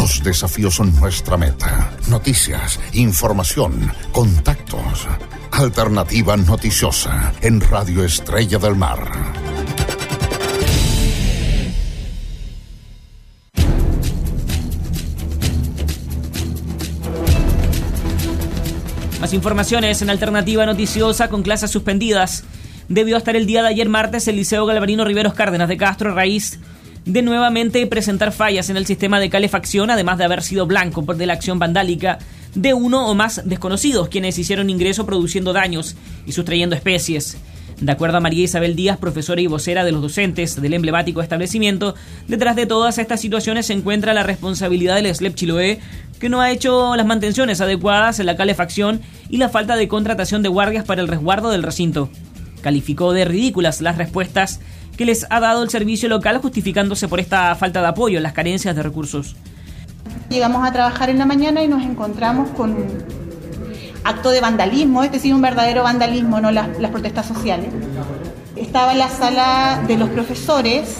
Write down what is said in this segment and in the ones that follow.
Los desafíos son nuestra meta. Noticias, información, contactos. Alternativa Noticiosa en Radio Estrella del Mar. Más informaciones en Alternativa Noticiosa. Con clases suspendidas debió estar el día de ayer martes el Liceo Galvarino Riveros Cárdenas de Castro a raíz de nuevamente presentar fallas en el sistema de calefacción, además de haber sido blanco de la acción vandálica de uno o más desconocidos, quienes hicieron ingreso produciendo daños y sustrayendo especies. De acuerdo a María Isabel Díaz, profesora y vocera de los docentes del emblemático establecimiento, detrás de todas estas situaciones se encuentra la responsabilidad del SLEP Chiloé, que no ha hecho las mantenciones adecuadas en la calefacción y la falta de contratación de guardias para el resguardo del recinto. Calificó de ridículas las respuestas que les ha dado el servicio local, justificándose por esta falta de apoyo en las carencias de recursos. Llegamos a trabajar en la mañana y nos encontramos con acto de vandalismo, este sí un verdadero vandalismo, no las protestas sociales. Estaba en la sala de los profesores,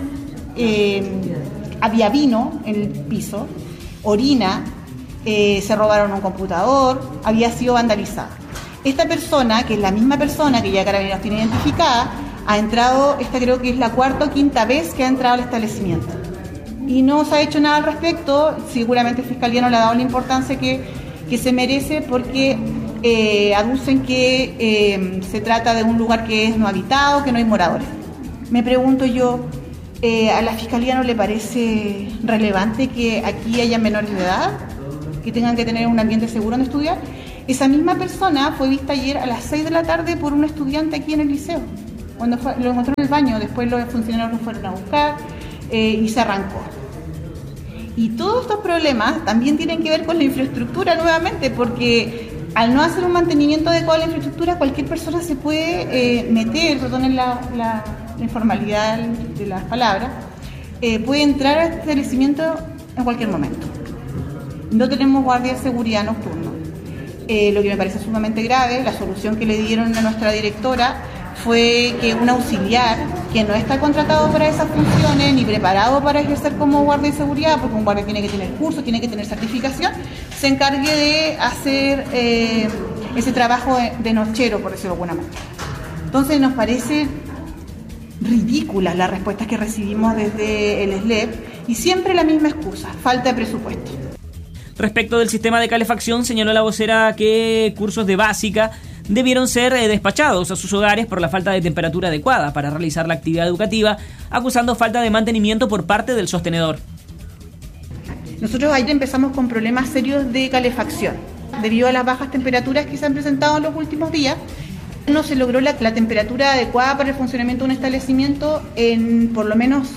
había vino en el piso, orina, se robaron un computador, había sido vandalizada. Esta persona, que es la misma persona que ya Carabineros tiene identificada, ha entrado, esta creo que es la cuarta o quinta vez que ha entrado al establecimiento. Y no se ha hecho nada al respecto, seguramente Fiscalía no le ha dado la importancia que se merece, porque aducen que se trata de un lugar que es no habitado, que no hay moradores. Me pregunto yo, ¿a la Fiscalía no le parece relevante que aquí haya menores de edad, que tengan que tener un ambiente seguro donde estudiar? Esa misma persona fue vista ayer a las 6 de la tarde por un estudiante aquí en el liceo, cuando lo encontró en el baño. Después los funcionarios lo fueron a buscar y se arrancó. Y todos estos problemas también tienen que ver con la infraestructura nuevamente, porque al no hacer un mantenimiento adecuado de la infraestructura, cualquier persona se puede meter, perdonen la informalidad de las palabras, puede entrar al establecimiento en cualquier momento. No tenemos guardia de seguridad nocturno. Lo que me parece sumamente grave, la solución que le dieron a nuestra directora fue que un auxiliar que no está contratado para esas funciones ni preparado para ejercer como guardia de seguridad, porque un guardia tiene que tener curso, tiene que tener certificación, se encargue de hacer ese trabajo de nochero, por decirlo de alguna manera. Entonces nos parece ridículas las respuestas que recibimos desde el SLEP y siempre la misma excusa, falta de presupuesto. Respecto del sistema de calefacción, señaló la vocera que cursos de básica debieron ser despachados a sus hogares por la falta de temperatura adecuada para realizar la actividad educativa, acusando falta de mantenimiento por parte del sostenedor. Nosotros ayer empezamos con problemas serios de calefacción. Debido a las bajas temperaturas que se han presentado en los últimos días, no se logró la temperatura adecuada para el funcionamiento de un establecimiento en por lo menos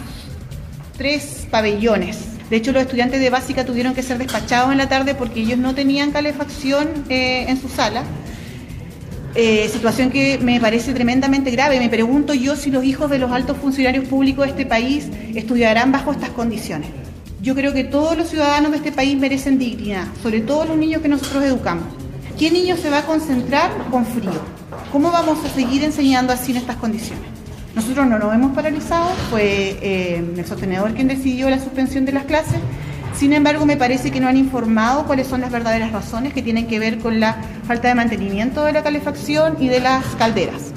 3 pabellones. De hecho, los estudiantes de básica tuvieron que ser despachados en la tarde porque ellos no tenían calefacción en su sala. Situación que me parece tremendamente grave. Me pregunto yo si los hijos de los altos funcionarios públicos de este país estudiarán bajo estas condiciones. Yo creo que todos los ciudadanos de este país merecen dignidad, sobre todo los niños que nosotros educamos. ¿Qué niño se va a concentrar con frío? ¿Cómo vamos a seguir enseñando así en estas condiciones? Nosotros no nos hemos paralizado, fue el sostenedor quien decidió la suspensión de las clases. Sin embargo, me parece que no han informado cuáles son las verdaderas razones que tienen que ver con la falta de mantenimiento de la calefacción y de las calderas.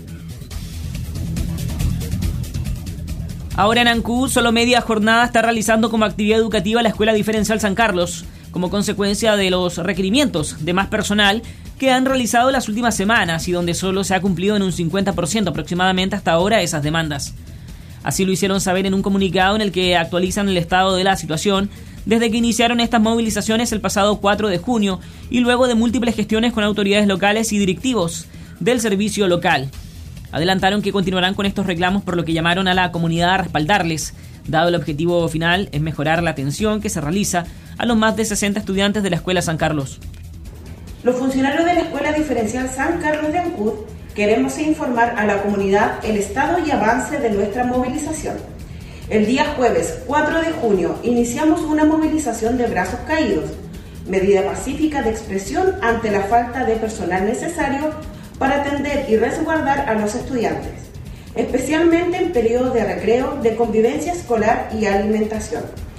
Ahora en Ancud, solo media jornada está realizando como actividad educativa la Escuela Diferencial San Carlos, como consecuencia de los requerimientos de más personal que han realizado las últimas semanas y donde solo se ha cumplido en un 50% aproximadamente hasta ahora esas demandas. Así lo hicieron saber en un comunicado en el que actualizan el estado de la situación desde que iniciaron estas movilizaciones el pasado 4 de junio y luego de múltiples gestiones con autoridades locales y directivos del servicio local. Adelantaron que continuarán con estos reclamos, por lo que llamaron a la comunidad a respaldarles, dado el objetivo final es mejorar la atención que se realiza a los más de 60 estudiantes de la Escuela San Carlos. Los funcionarios de la Escuela Diferencial San Carlos de Ancud queremos informar a la comunidad el estado y avance de nuestra movilización. El día jueves 4 de junio iniciamos una movilización de brazos caídos, medida pacífica de expresión ante la falta de personal necesario para atender y resguardar a los estudiantes, especialmente en periodos de recreo, de convivencia escolar y alimentación.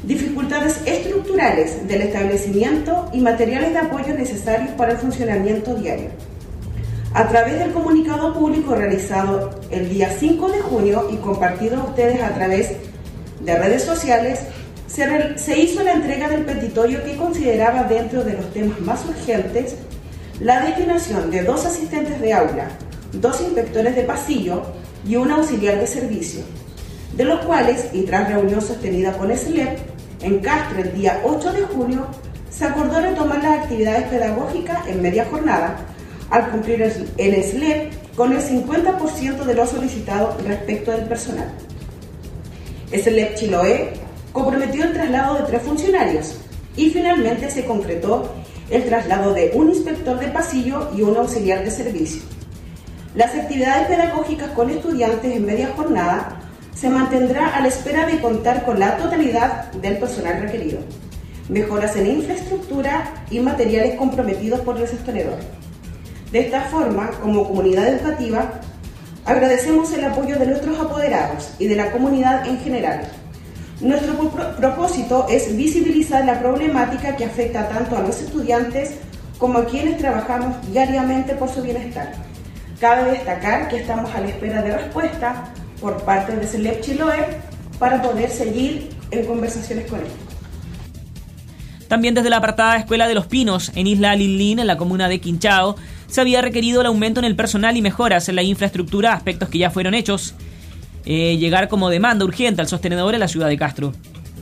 dificultades estructurales del establecimiento y materiales de apoyo necesarios para el funcionamiento diario. A través del comunicado público realizado el día 5 de junio y compartido a ustedes a través de redes sociales, se hizo la entrega del petitorio que consideraba dentro de los temas más urgentes la destinación de 2 asistentes de aula, 2 inspectores de pasillo y un auxiliar de servicio, de los cuales, y tras reunión sostenida con SLEP, en Castro el día 8 de junio, se acordó retomar las actividades pedagógicas en media jornada, al cumplir el SLEP con el 50% de lo solicitado respecto del personal. SLEP Chiloé comprometió el traslado de 3 funcionarios y finalmente se concretó el traslado de un inspector de pasillo y un auxiliar de servicio. Las actividades pedagógicas con estudiantes en media jornada se mantendrá a la espera de contar con la totalidad del personal requerido, mejoras en infraestructura y materiales comprometidos por el sostenedor. De esta forma, como comunidad educativa, agradecemos el apoyo de nuestros apoderados y de la comunidad en general. Nuestro propósito es visibilizar la problemática que afecta tanto a los estudiantes como a quienes trabajamos diariamente por su bienestar. Cabe destacar que estamos a la espera de respuesta por parte de SLEP Chiloé para poder seguir en conversaciones con él. También desde la apartada Escuela de los Pinos, en Isla Lilín, en la comuna de Quinchao, se había requerido el aumento en el personal y mejoras en la infraestructura, aspectos que ya fueron hechos, llegar como demanda urgente al sostenedor en la ciudad de Castro.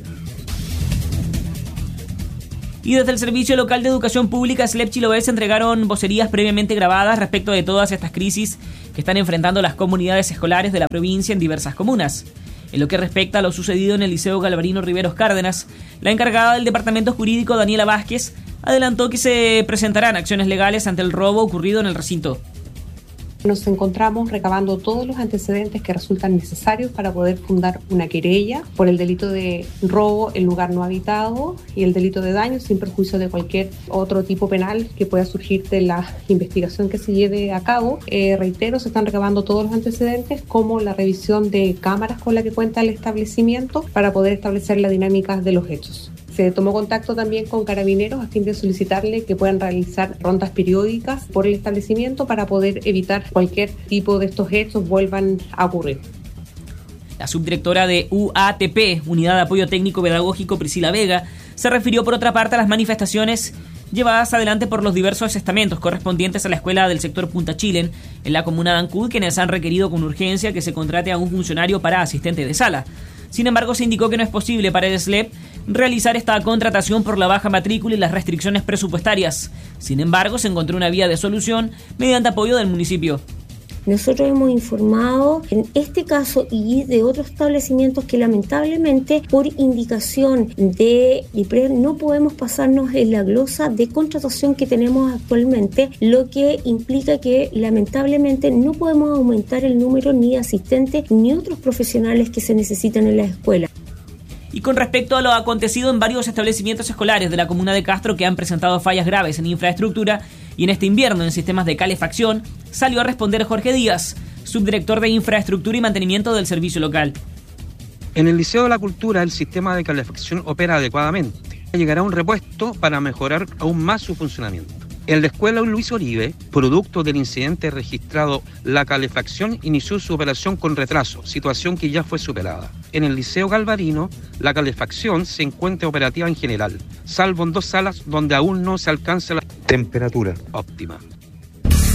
Y desde el Servicio Local de Educación Pública, SLEP Chiloé, se entregaron vocerías previamente grabadas respecto de todas estas crisis que están enfrentando las comunidades escolares de la provincia en diversas comunas. En lo que respecta a lo sucedido en el Liceo Galvarino Riveros Cárdenas, la encargada del Departamento Jurídico, Daniela Vázquez, adelantó que se presentarán acciones legales ante el robo ocurrido en el recinto. Nos encontramos recabando todos los antecedentes que resultan necesarios para poder fundar una querella por el delito de robo en lugar no habitado y el delito de daño sin perjuicio de cualquier otro tipo penal que pueda surgir de la investigación que se lleve a cabo. Reitero, se están recabando todos los antecedentes como la revisión de cámaras con la que cuenta el establecimiento para poder establecer la dinámica de los hechos. Se tomó contacto también con Carabineros a fin de solicitarle que puedan realizar rondas periódicas por el establecimiento para poder evitar cualquier tipo de estos hechos vuelvan a ocurrir. La subdirectora de UATP, Unidad de Apoyo Técnico Pedagógico, Priscila Vega, se refirió por otra parte a las manifestaciones llevadas adelante por los diversos estamentos correspondientes a la escuela del sector Punta Chilén en la comuna de Ancud, quienes han requerido con urgencia que se contrate a un funcionario para asistente de sala. Sin embargo, se indicó que no es posible para el SLEP realizar esta contratación por la baja matrícula y las restricciones presupuestarias. Sin embargo, se encontró una vía de solución mediante apoyo del municipio. Nosotros hemos informado en este caso y de otros establecimientos que lamentablemente por indicación de IPRED no podemos pasarnos en la glosa de contratación que tenemos actualmente, lo que implica que lamentablemente no podemos aumentar el número ni de asistentes ni otros profesionales que se necesitan en la escuela. Y con respecto a lo acontecido en varios establecimientos escolares de la comuna de Castro que han presentado fallas graves en infraestructura y en este invierno en sistemas de calefacción, salió a responder Jorge Díaz, subdirector de Infraestructura y Mantenimiento del Servicio Local. En el Liceo de la Cultura el sistema de calefacción opera adecuadamente. Llegará un repuesto para mejorar aún más su funcionamiento. En la escuela Luis Oribe, producto del incidente registrado, la calefacción inició su operación con retraso, situación que ya fue superada. En el Liceo Galvarino, la calefacción se encuentra operativa en general, salvo en 2 salas donde aún no se alcanza la temperatura óptima.